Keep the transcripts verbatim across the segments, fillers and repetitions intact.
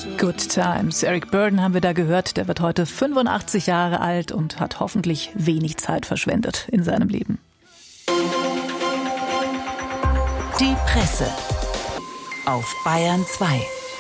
Good Times. Eric Burdon haben wir da gehört. Der wird heute fünfundachtzig Jahre alt und hat hoffentlich wenig Zeit verschwendet in seinem Leben. Die Presse auf Bayern zwei.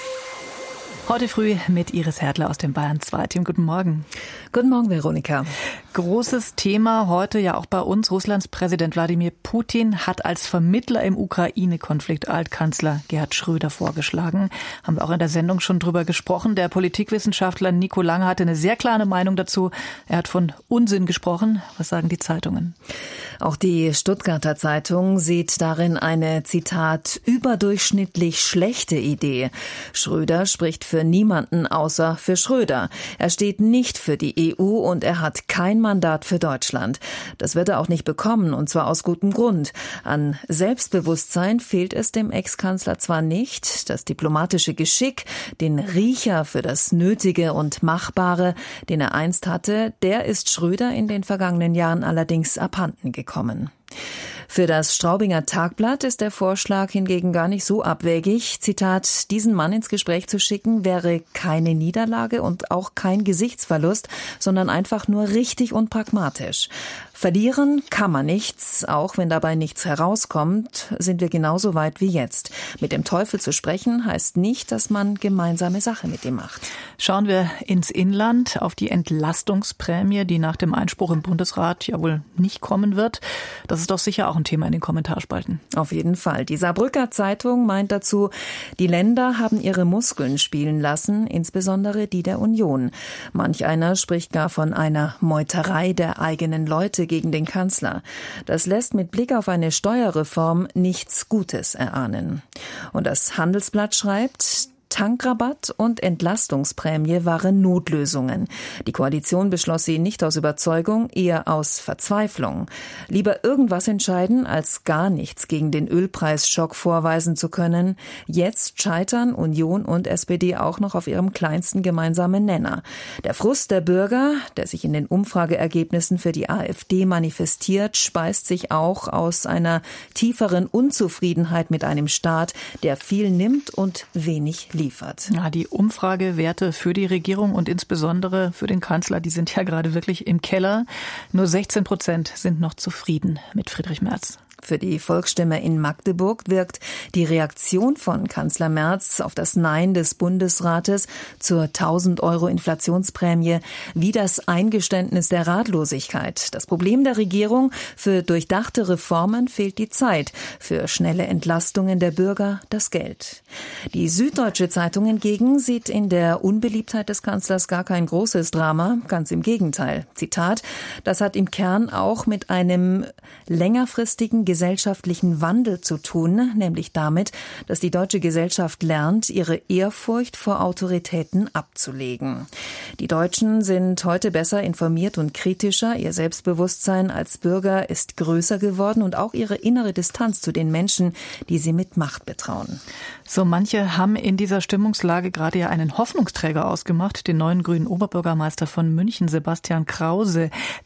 Heute früh mit Iris Hertler aus dem Bayern zwei Team. Guten Morgen. Guten Morgen, Veronika. Großes Thema heute ja auch bei uns. Russlands Präsident Wladimir Putin hat als Vermittler im Ukraine-Konflikt Altkanzler Gerhard Schröder vorgeschlagen. Haben wir auch in der Sendung schon drüber gesprochen. Der Politikwissenschaftler Nico Lange hatte eine sehr klare Meinung dazu. Er hat von Unsinn gesprochen. Was sagen die Zeitungen? Auch die Stuttgarter Zeitung sieht darin eine, Zitat, überdurchschnittlich schlechte Idee. Schröder spricht für niemanden außer für Schröder. Er steht nicht für die E U und er hat kein Mandat für Deutschland. Das wird er auch nicht bekommen, und zwar aus gutem Grund. An Selbstbewusstsein fehlt es dem Ex-Kanzler zwar nicht, das diplomatische Geschick, den Riecher für das Nötige und Machbare, den er einst hatte, der ist Schröder in den vergangenen Jahren allerdings abhanden gekommen. Für das Straubinger Tagblatt ist der Vorschlag hingegen gar nicht so abwegig. Zitat, diesen Mann ins Gespräch zu schicken, wäre keine Niederlage und auch kein Gesichtsverlust, sondern einfach nur richtig und pragmatisch. Verlieren kann man nichts, auch wenn dabei nichts herauskommt, sind wir genauso weit wie jetzt. Mit dem Teufel zu sprechen heißt nicht, dass man gemeinsame Sache mit ihm macht. Schauen wir ins Inland auf die Entlastungsprämie, die nach dem Einspruch im Bundesrat ja wohl nicht kommen wird. Das ist doch sicher auch ein Thema in den Kommentarspalten. Auf jeden Fall. Die Saarbrücker Zeitung meint dazu, die Länder haben ihre Muskeln spielen lassen, insbesondere die der Union. Manch einer spricht gar von einer Meuterei der eigenen Leute gegen den Kanzler. Das lässt mit Blick auf eine Steuerreform nichts Gutes erahnen. Und das Handelsblatt schreibt, Tankrabatt und Entlastungsprämie waren Notlösungen. Die Koalition beschloss sie nicht aus Überzeugung, eher aus Verzweiflung. Lieber irgendwas entscheiden, als gar nichts gegen den Ölpreisschock vorweisen zu können. Jetzt scheitern Union und S P D auch noch auf ihrem kleinsten gemeinsamen Nenner. Der Frust der Bürger, der sich in den Umfrageergebnissen für die AfD manifestiert, speist sich auch aus einer tieferen Unzufriedenheit mit einem Staat, der viel nimmt und wenig liefert. Ja, die Umfragewerte für die Regierung und insbesondere für den Kanzler, die sind ja gerade wirklich im Keller. Nur sechzehn Prozent sind noch zufrieden mit Friedrich Merz. Für die Volksstimme in Magdeburg wirkt die Reaktion von Kanzler Merz auf das Nein des Bundesrates zur tausend Euro Inflationsprämie wie das Eingeständnis der Ratlosigkeit. Das Problem der Regierung: für durchdachte Reformen fehlt die Zeit, für schnelle Entlastungen der Bürger das Geld. Die Süddeutsche Zeitung hingegen sieht in der Unbeliebtheit des Kanzlers gar kein großes Drama, ganz im Gegenteil. Zitat, das hat im Kern auch mit einem längerfristigen gesellschaftlichen Wandel zu tun, nämlich damit, dass die deutsche Gesellschaft lernt, ihre Ehrfurcht vor Autoritäten abzulegen. Die Deutschen sind heute besser informiert und kritischer. Ihr Selbstbewusstsein als Bürger ist größer geworden und auch ihre innere Distanz zu den Menschen, die sie mit Macht betrauen. So manche haben in dieser Stimmungslage gerade ja einen Hoffnungsträger ausgemacht, den neuen grünen Oberbürgermeister von München, Sebastian Krause.